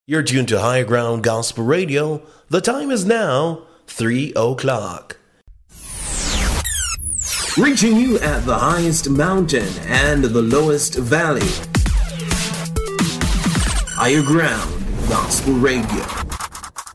You're tuned to Higher Ground Gospel Radio. The time is now 3 o'clock. Reaching you at the highest mountain and the lowest valley. Higher Ground Gospel Radio.